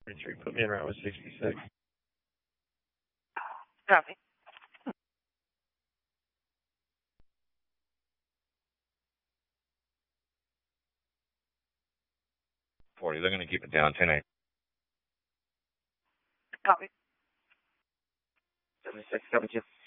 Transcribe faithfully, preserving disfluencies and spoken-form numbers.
Three, put me in route with sixty-six. Copy. forty, they're going to keep it down, ten eight. Copy. seventy-six, copy you.